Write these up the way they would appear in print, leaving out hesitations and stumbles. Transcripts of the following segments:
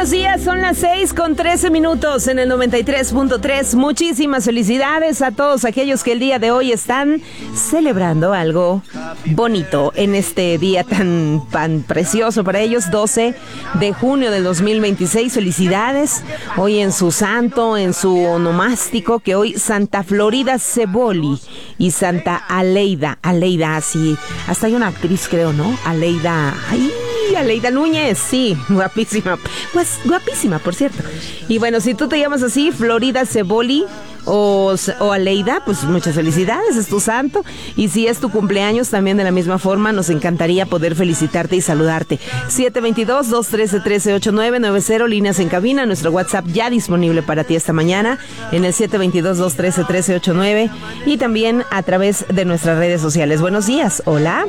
buenos días, son las 6:13 en el 93.3. Muchísimas felicidades a todos aquellos que el día de hoy están celebrando algo bonito en este día tan precioso para ellos, 12 de junio del 2026. Felicidades hoy en su santo, en su onomástico, que hoy Santa Florida Ceboli y Santa Aleida, así, hasta hay una actriz, creo, ¿no? Aleida Núñez, sí, guapísima, pues guapísima, por cierto. Y bueno, si tú te llamas así, Florida Ceboli o Aleida, pues muchas felicidades, es tu santo. Y si es tu cumpleaños, también de la misma forma, nos encantaría poder felicitarte y saludarte. 722-213-1389-90, líneas en cabina, nuestro WhatsApp ya disponible para ti esta mañana en el 722-213-1389 y también a través de nuestras redes sociales. Buenos días, hola.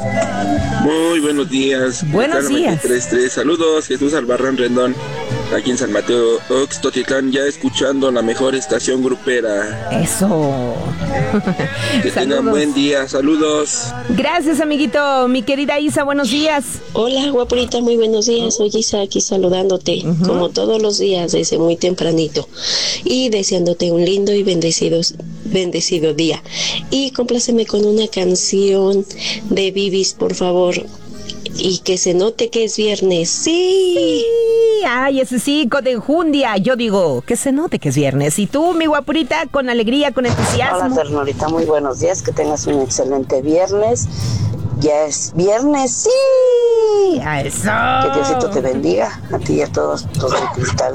Muy buenos días. Buenos días. 93.3. Saludos, Jesús Albarrán Rendón, aquí en San Mateo Oxtotitlán, ya escuchando la mejor estación grupera. Eso. Que tengan buen día, saludos. Gracias, amiguito. Mi querida Isa, buenos días. Hola, guapurita, muy buenos días. Soy Isa, aquí saludándote, como todos los días, desde muy tempranito, y deseándote un lindo y bendecido día. Y compláceme con una canción de Bibis, por favor, y que se note que es viernes. ¡Sí! Ay, ese sí, con enjundia. Yo digo, que se note que es viernes. Y tú, mi guapurita, con alegría, con entusiasmo. Hola, ternurita, muy buenos días. Que tengas un excelente viernes. Ya es viernes, ¡sí! ¡A eso! Que Diosito te bendiga, a ti y a todos los de Cristal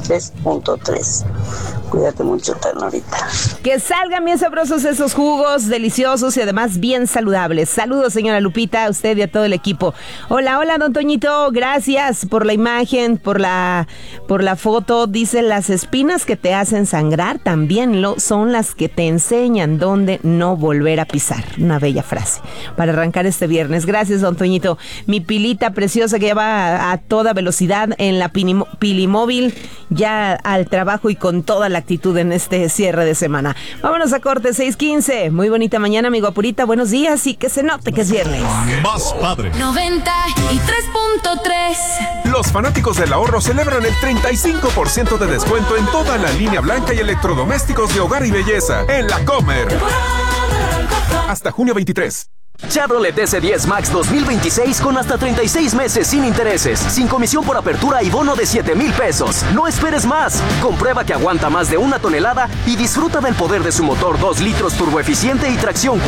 93.3. Cuídate mucho, ternurita. Que salgan bien sabrosos esos jugos, deliciosos y además bien saludables. Saludos, señora Lupita, a usted y a todo el equipo. Hola, don Toñito, gracias por la imagen, por la foto. Dice, las espinas que te hacen sangrar también son las que te enseñan dónde no volver a pisar. Una bella frase para arrancar este viernes. Gracias, don Toñito. Mi pilita preciosa que va a toda velocidad en la Pilimóvil, ya al trabajo y con toda la actitud en este cierre de semana. Vámonos a corte, 6:15. Muy bonita mañana, mi guapurita. Buenos días y que se note que es viernes. Más padre. 93.3. Los fanáticos del ahorro celebran el 35% de descuento en toda la línea blanca y electrodomésticos de hogar y belleza en La Comer. Hasta junio 23. Chevrolet S10 Max 2026 con hasta 36 meses sin intereses, sin comisión por apertura y bono de 7,000 pesos. No esperes más. Comprueba que aguanta más de 1 tonelada y disfruta del poder de su motor 2 litros turboeficiente y tracción